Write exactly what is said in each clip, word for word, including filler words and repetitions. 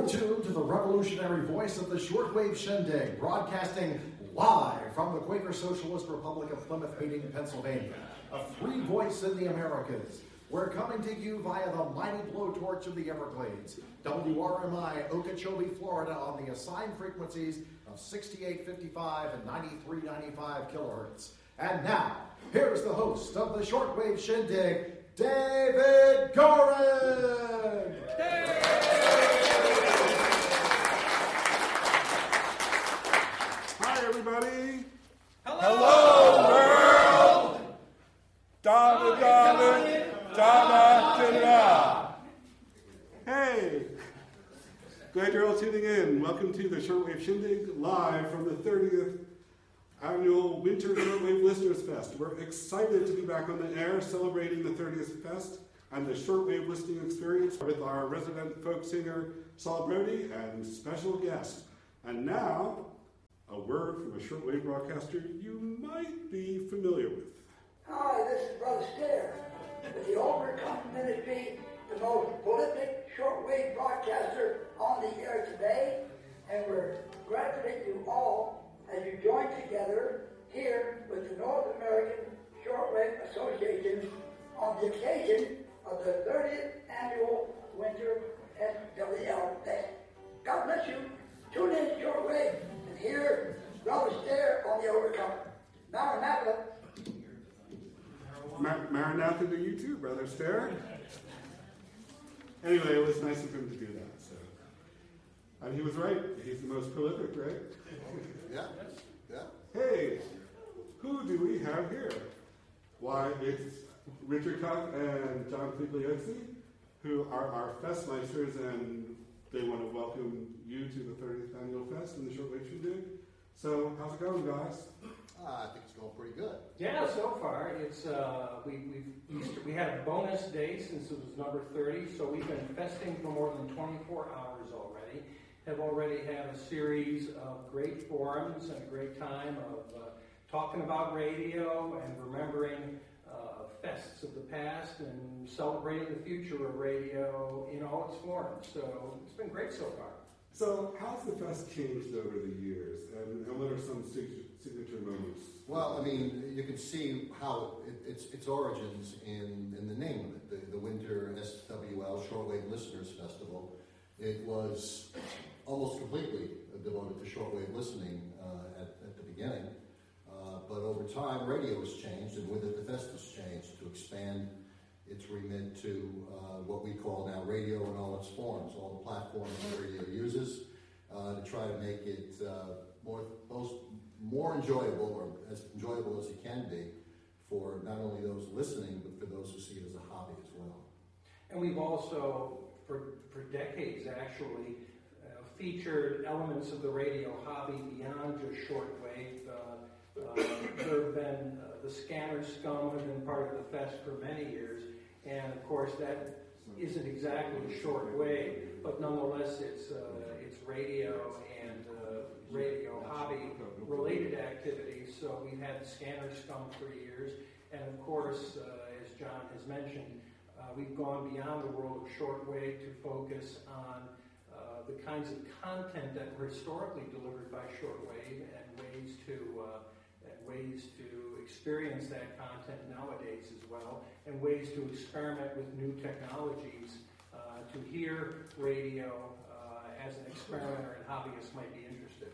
You're tuned to the revolutionary voice of the shortwave shindig, broadcasting live from the Quaker Socialist Republic of Plymouth Meeting, Pennsylvania, a free voice in the Americas. We're coming to you via the mighty blowtorch of the Everglades, W R M I, Okeechobee, Florida, on the assigned frequencies of sixty-eight fifty-five and ninety-three ninety-five kilohertz. And now, here's the host of the shortwave shindig, David Gorin! Hi, everybody. Hello, Hello world. Da da da da da da da. Hey, glad you're all tuning in. Welcome to the Shortwave Shindig, live from the thirtieth annual Winter Shortwave Listeners Fest. We're excited to be back on the air, celebrating the thirtieth Fest and the shortwave listening experience with our resident folk singer Saul Brody and special guest. And now, a word from a shortwave broadcaster you might be familiar with. Hi, this is Brother Stair with the Overcome Ministry, the most prolific shortwave broadcaster on the air today, and we're congratulating you all as you join together here with the North American Shortwave Association on the occasion of the thirtieth Annual Winter S W L Fest. God bless you. Tune in shortwave and hear Brother Stair on the Overcome. Maranatha. Mar- Maranatha to you too, Brother Stair. Anyway, it was nice of him to do that. So, and he was right. He's the most prolific, right? Yeah, yeah. Hey, who do we have here? Why, it's Richard Koch and John Figliozzi, who are our Festmeisters, and they want to welcome you to the thirtieth Annual Fest in the Shortwave Shindig. So, how's it going, guys? Uh, I think it's going pretty good. Yeah, so far it's uh, we we've Easter, we had a bonus day since it was number thirty, so we've been festing for more than twenty-four hours already. Have already had a series of great forums and a great time of uh, talking about radio and remembering uh, fests of the past and celebrating the future of radio in all its forms. So it's been great so far. So, how's the fest changed over the years, and, and what are some sig- signature moments? Well, I mean, you can see how it, its its origins in, in the name of it, the, the Winter S W L Shortwave Listeners Festival. It was almost completely devoted to shortwave listening uh, at, at the beginning, uh, but over time, radio has changed, and with it, the fest has changed to expand its remit to uh, what we call now radio in all its forms, all the platforms that radio uses, uh, to try to make it uh, more most, more enjoyable, or as enjoyable as it can be, for not only those listening, but for those who see it as a hobby as well. And we've also, for, for decades actually, uh, featured elements of the radio hobby beyond just shortwave. Uh, uh, there have been, uh, the scanner scum have been part of the fest for many years. And of course, that isn't exactly shortwave, but nonetheless, it's uh, it's radio and uh, radio hobby-related activities. So we've had the scanner scum for years, and of course, uh, as John has mentioned, uh, we've gone beyond the world of shortwave to focus on uh, the kinds of content that were historically delivered by shortwave and ways to uh, and ways to experience that content nowadays as well, and ways to experiment with new technologies uh, to hear radio uh, as an experimenter and hobbyist might be interested.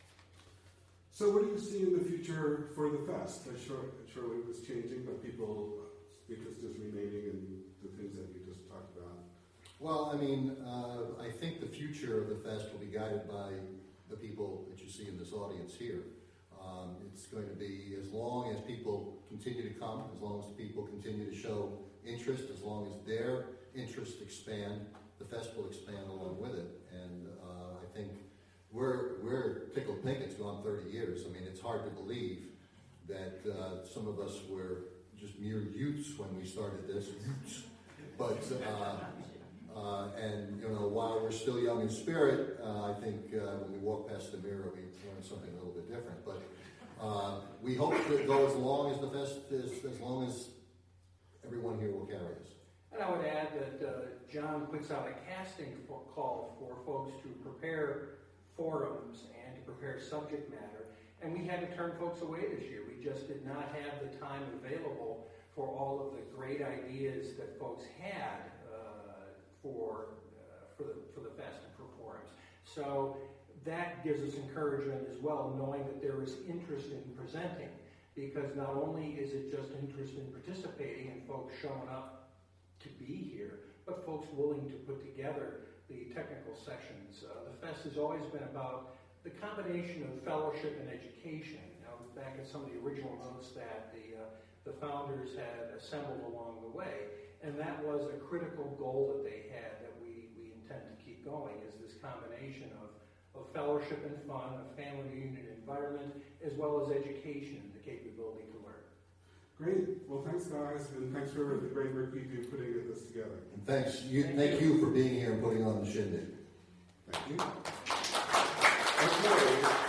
So what do you see in the future for the fest? I'm sure, sure it was changing, but people, interest is remaining in the things that you just talked about. Well, I mean, uh, I think the future of the fest will be guided by the people that you see in this audience here. Um, it's going to be, as long as people continue to come, as long as people continue to show interest, as long as their interests expand, the fest will expand along with it. And uh, I think we're we're tickled pink. It's gone thirty years. I mean, it's hard to believe that uh, some of us were just mere youths when we started this. But uh, uh, and you know, while we're still young in spirit, uh, I think uh, when we walk past the mirror, we learn something a little bit different. But uh, we hope to go as long as the fest is, as long as everyone here will carry us. And I would add that uh, John puts out a casting for, call for folks to prepare forums and to prepare subject matter. And we had to turn folks away this year. We just did not have the time available for all of the great ideas that folks had uh, for, uh, for, the, for the fest and for forums. So that gives us encouragement as well, knowing that there is interest in presenting, because not only is it just interest in participating and folks showing up to be here, but folks willing to put together the technical sessions. Uh, the fest has always been about the combination of fellowship and education. Now, back at some of the original notes that the, uh, the founders had assembled along the way, and that was a critical goal that they had that we, we intend to keep going, is this combination of, of fellowship and fun, a family reunion environment, as well as education and the capability to learn. Great. Well, thanks, guys, and thanks for the great work you do putting this together. And thanks, you, Thank thank you. you for being here and putting on the shindig. Thank you. Okay.